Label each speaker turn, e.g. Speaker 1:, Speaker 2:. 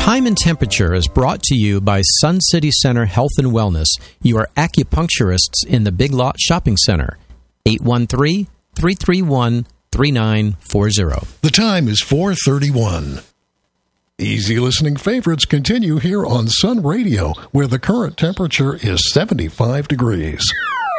Speaker 1: Time and Temperature is brought to you by Sun City Center Health and Wellness, your acupuncturists in the Big Lot Shopping Center. 813-331-3940.
Speaker 2: The time is 4:31. Easy listening favorites continue here on Sun Radio, where the current temperature is 75 degrees.